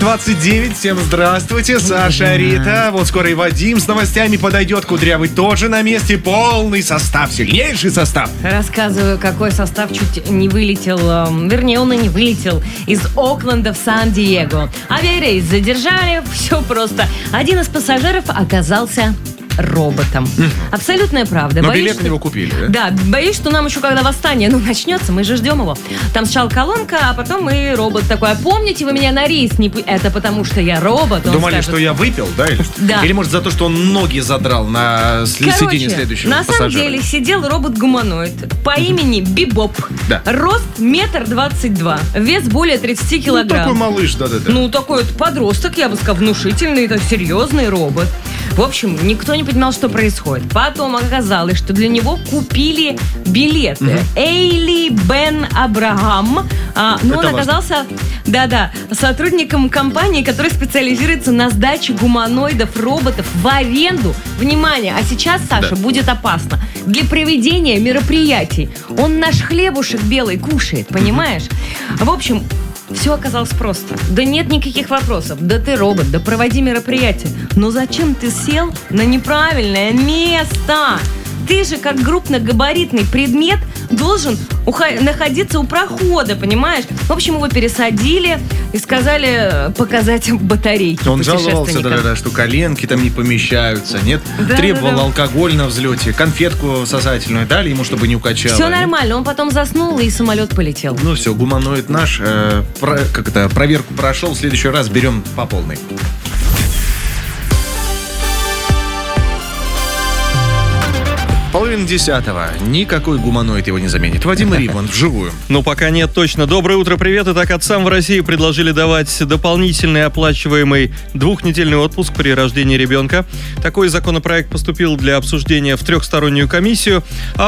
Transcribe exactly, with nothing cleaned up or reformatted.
двадцать девять. Всем здравствуйте, Саша, Рита. Вот скоро и Вадим с новостями подойдет. Кудрявый тоже на месте. Полный состав, сильнейший состав. Рассказываю, какой состав чуть не вылетел, вернее, он и не вылетел из Окленда в Сан-Диего. Авиарейс задержали, все просто. Один из пассажиров оказался роботом. Mm. Абсолютная правда. Но боюсь, билет что... на него купили, да? Да, боюсь, что нам еще когда восстание ну, начнется, мы же ждем его. Там сначала колонка, а потом и робот такой. А помните, вы меня на рейс не... Это потому, что я робот. Думали, скажет... что я выпил, да? Или, да. или может за то, что он ноги задрал на Короче, сиденье следующего на пассажира? самом деле сидел робот-гуманоид по имени Бибоп. Да. Рост метр двадцать два. Вес более тридцать килограмм. Ну, такой малыш, да-да-да. Ну, такой вот подросток, я бы сказал, внушительный, это серьезный робот. В общем, никто не понимал, что происходит. Потом оказалось, что для него купили билеты. Mm-hmm. Эйли Бен Абрахам. А, но это он важно. Оказался, да-да, сотрудником компании, которая специализируется на сдаче гуманоидов, роботов в аренду. Внимание, а сейчас, Саша, да. будет опасно. Для проведения мероприятий. Он наш хлебушек белый кушает, понимаешь? Mm-hmm. В общем... Все оказалось просто. Да нет никаких вопросов. Да ты робот, да проводи мероприятие. Но зачем ты сел на неправильное место? Ты же, как крупногабаритный предмет, должен уха- находиться у прохода, понимаешь? В общем, его пересадили и сказали показать батарейки. Он жаловался, да, да, что коленки там не помещаются, нет? Да, Требовал да, да. алкоголь на взлете, конфетку сосательную дали ему, чтобы не укачало. Все нормально, он потом заснул и самолет полетел. Ну все, гуманоид наш, э, про, как это, проверку прошел, в следующий раз берем по полной. Половина десятого. Никакой гуманоид его не заменит. Вадим Риман вживую. Ну, пока нет, точно. Доброе утро, привет. Итак, отцам в России предложили давать дополнительный оплачиваемый двухнедельный отпуск при рождении ребенка. Такой законопроект поступил для обсуждения в трехстороннюю комиссию.